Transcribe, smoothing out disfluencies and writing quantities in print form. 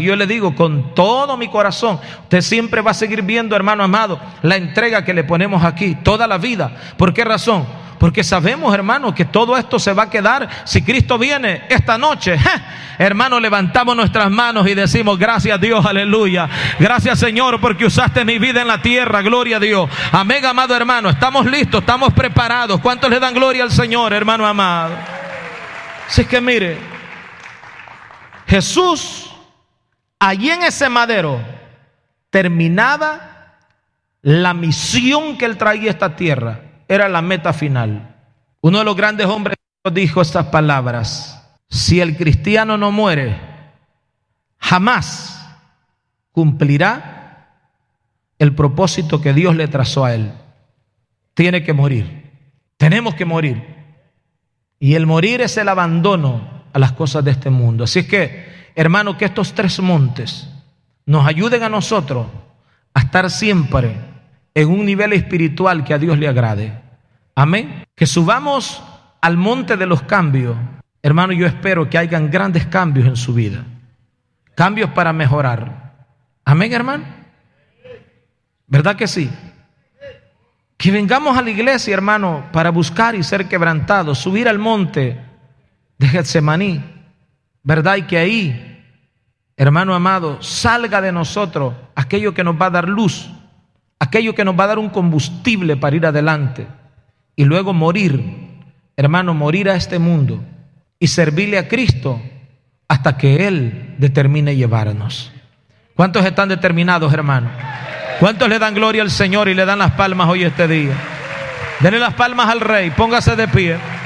yo le digo con todo mi corazón, usted siempre va a seguir viendo, hermano amado, la entrega que le ponemos aquí toda la vida. ¿Por qué razón? Porque sabemos, hermano, que todo esto se va a quedar. Si Cristo viene esta noche, hermano, levantamos nuestras manos y decimos: gracias Dios, aleluya. Gracias Señor, porque usaste mi vida en la tierra, gloria a Dios. Amén, amado hermano, estamos listos, estamos preparados. ¿Cuántos le dan gloria al Señor, hermano amado? Así es que mire, Jesús, allí en ese madero, terminaba la misión que Él traía a esta tierra. Era la meta final. Uno de los grandes hombres dijo estas palabras: si el cristiano no muere, jamás cumplirá el propósito que Dios le trazó a él. Tiene que morir. Tenemos que morir. Y el morir es el abandono a las cosas de este mundo. Así es que, hermano, que estos tres montes nos ayuden a nosotros a estar siempre en un nivel espiritual que a Dios le agrade. Amén. Que subamos al monte de los cambios. Hermano, yo espero que hayan grandes cambios en su vida. Cambios para mejorar. Amén, hermano. ¿Verdad que sí? Que vengamos a la iglesia, hermano, para buscar y ser quebrantados. Subir al monte de Getsemaní. ¿Verdad? Y que ahí, hermano amado, salga de nosotros aquello que nos va a dar luz. Aquello que nos va a dar un combustible para ir adelante. Y luego morir, hermano, morir a este mundo y servirle a Cristo hasta que Él determine llevarnos. ¿Cuántos están determinados, hermano? ¿Cuántos le dan gloria al Señor y le dan las palmas hoy este día? Denle las palmas al Rey, póngase de pie.